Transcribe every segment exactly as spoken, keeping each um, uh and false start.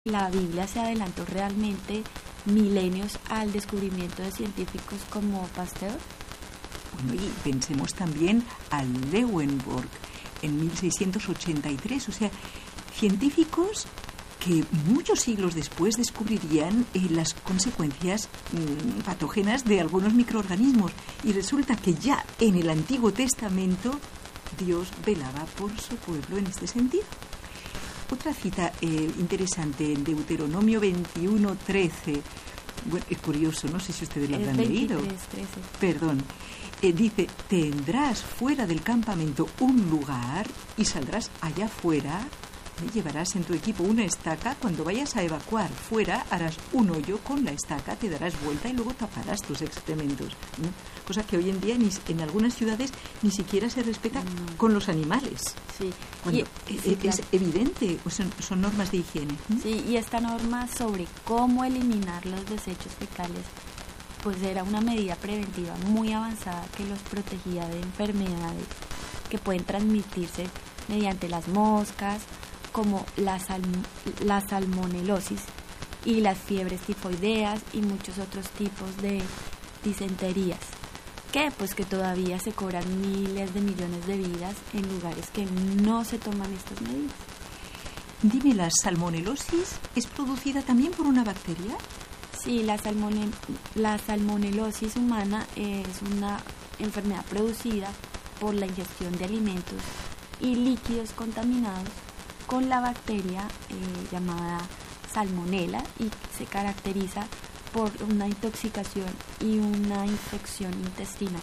La Biblia se adelantó realmente milenios al descubrimiento de científicos como Pasteur. Bueno, y pensemos también a Leeuwenhoek en mil seiscientos ochenta y tres, o sea, científicos que muchos siglos después descubrirían eh, las consecuencias mmm, patógenas de algunos microorganismos. Y resulta que ya en el Antiguo Testamento Dios velaba por su pueblo en este sentido. Otra cita eh, interesante en Deuteronomio veintiuno, trece. Bueno, es curioso, no sé si ustedes lo habrán leído. trece. Perdón. Eh, dice, tendrás fuera del campamento un lugar y saldrás allá fuera. Llevarás en tu equipo una estaca. Cuando vayas a evacuar fuera, harás un hoyo con la estaca, te darás vuelta y luego taparás tus excrementos, ¿no? Cosa que hoy en día ni, en algunas ciudades ni siquiera se respeta no. con los animales. Sí. Cuando y, es, sí, es claro. evidente, pues son, son normas de higiene. ¿Mm? Sí, y esta norma sobre cómo eliminar los desechos fecales, pues era una medida preventiva muy avanzada que los protegía de enfermedades que pueden transmitirse mediante las moscas, como la, sal, la salmonelosis y las fiebres tifoideas y muchos otros tipos de disenterías, que pues que todavía se cobran miles de millones de vidas en lugares que no se toman estas medidas. Dime, ¿la salmonelosis es producida también por una bacteria? Sí, la, salmone, la salmonelosis humana es una enfermedad producida por la ingestión de alimentos y líquidos contaminados con la bacteria eh, llamada salmonela, y se caracteriza por una intoxicación y una infección intestinal.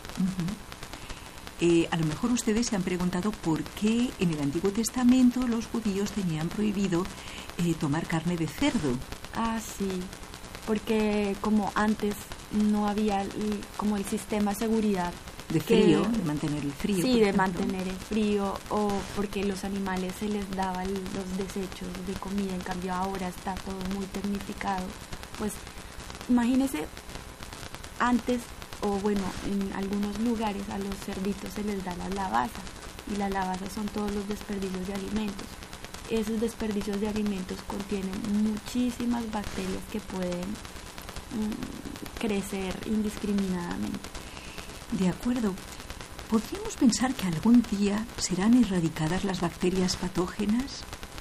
Uh-huh. Eh, a lo mejor ustedes se han preguntado por qué en el Antiguo Testamento los judíos tenían prohibido eh, tomar carne de cerdo. Ah, sí, porque como antes no había el, como el sistema de seguridad de frío, que, de mantener el frío. Sí, de mantener el frío, o porque los animales se les daban los desechos de comida, en cambio ahora está todo muy tecnificado. Pues imagínese, antes, o bueno, en algunos lugares a los cerditos se les da la lavaza, y la lavaza son todos los desperdicios de alimentos. Esos desperdicios de alimentos contienen muchísimas bacterias que pueden mmm, crecer indiscriminadamente. De acuerdo. ¿Podríamos pensar que algún día serán erradicadas las bacterias patógenas?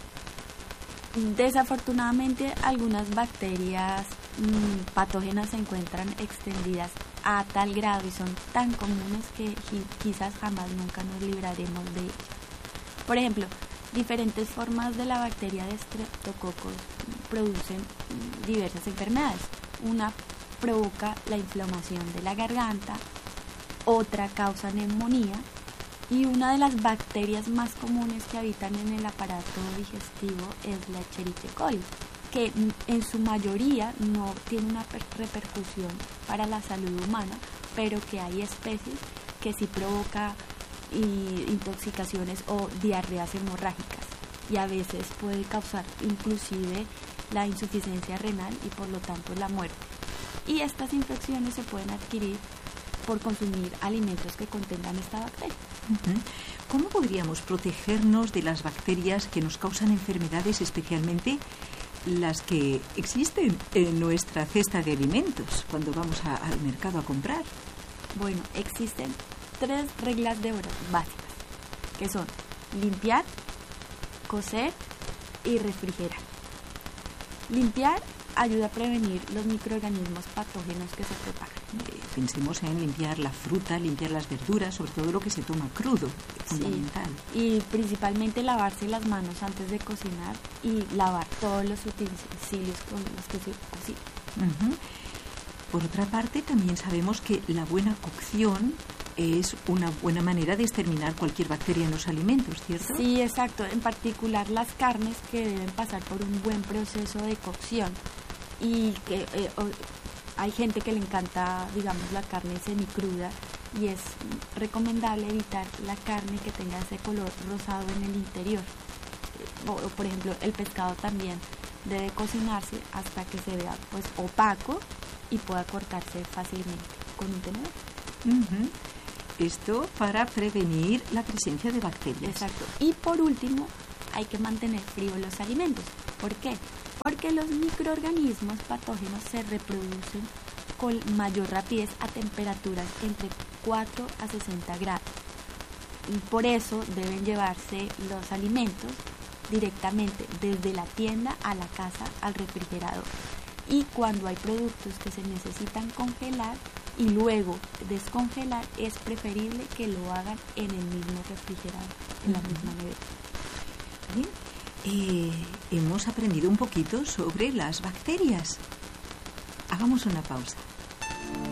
Desafortunadamente, algunas bacterias mmm, patógenas se encuentran extendidas a tal grado y son tan comunes que quizás jamás nunca nos libraremos de ellas. Por ejemplo, diferentes formas de la bacteria de Streptococcus producen diversas enfermedades. Una provoca la inflamación de la garganta, otra causa neumonía, y una de las bacterias más comunes que habitan en el aparato digestivo es la Escherichia coli, que en su mayoría no tiene una repercusión para la salud humana, pero que hay especies que sí provoca y intoxicaciones o diarreas hemorrágicas, y a veces puede causar inclusive la insuficiencia renal y por lo tanto la muerte. Y estas infecciones se pueden adquirir por consumir alimentos que contengan esta bacteria. Uh-huh. ¿Cómo podríamos protegernos de las bacterias que nos causan enfermedades, especialmente las que existen en nuestra cesta de alimentos cuando vamos a, al mercado a comprar? Bueno, existen tres reglas de oro básicas, que son limpiar, cocer y refrigerar. Limpiar ayuda a prevenir los microorganismos patógenos que se propagan. Eh, pensemos en limpiar la fruta, limpiar las verduras, sobre todo lo que se toma crudo, es fundamental. Sí, y principalmente lavarse las manos antes de cocinar y lavar todos los utensilios con los que se cocina. Uh-huh. Por otra parte, también sabemos que la buena cocción es una buena manera de exterminar cualquier bacteria en los alimentos, ¿cierto? Sí, exacto. En particular las carnes, que deben pasar por un buen proceso de cocción, y que eh, hay gente que le encanta, digamos, la carne semicruda, y es recomendable evitar la carne que tenga ese color rosado en el interior. O, o por ejemplo, el pescado también debe cocinarse hasta que se vea pues opaco y pueda cortarse fácilmente con un tenedor. Uh-huh. Esto para prevenir la presencia de bacterias. Exacto. Y por último, hay que mantener fríos los alimentos. ¿Por qué? porque los microorganismos patógenos se reproducen con mayor rapidez a temperaturas entre cuatro a sesenta grados. Y por eso deben llevarse los alimentos directamente desde la tienda a la casa al refrigerador. Y cuando hay productos que se necesitan congelar y luego descongelar, es preferible que lo hagan en el mismo refrigerador, en la misma nevera. Bien, eh, hemos aprendido un poquito sobre las bacterias. Hagamos una pausa.